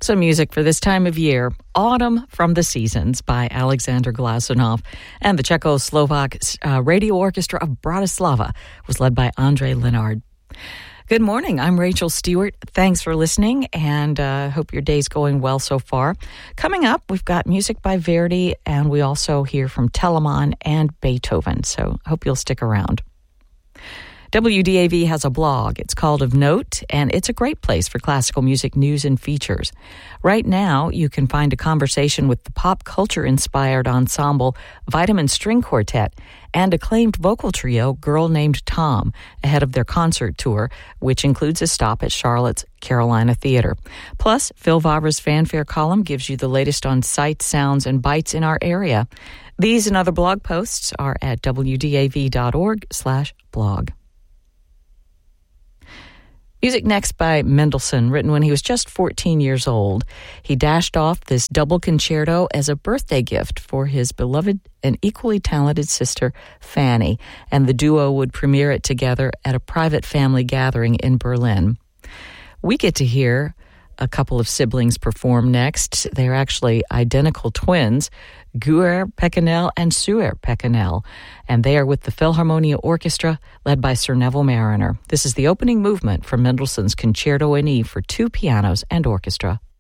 Some music for this time of year, Autumn from the Seasons by Alexander Glasunov, and the Czechoslovak Radio Orchestra of Bratislava was led by Andrei Lenard. Good morning, I'm Rachel Stewart. Thanks for listening, and hope your day's going well so far. Coming up, we've got music by Verdi, and we also hear from Telemann and Beethoven, so hope you'll stick around. WDAV has a blog. It's called Of Note, and it's a great place for classical music news and features. Right now, you can find a conversation with the pop culture-inspired ensemble Vitamin String Quartet and acclaimed vocal trio Girl Named Tom ahead of their concert tour, which includes a stop at Charlotte's Carolina Theater. Plus, Phil Vavra's fanfare column gives you the latest on sights, sounds, and bites in our area. These and other blog posts are at wdav.org/blog. Music next by Mendelssohn, written when he was just 14 years old. He dashed off this double concerto as a birthday gift for his beloved and equally talented sister, Fanny, and the duo would premiere it together at a private family gathering in Berlin. We get to hear a couple of siblings perform next. They're actually identical twins, Guer Pecanel and Suer Pecanel, and they are with the Philharmonia Orchestra led by Sir Neville Marriner. This is the opening movement from Mendelssohn's Concerto in E for two pianos and orchestra.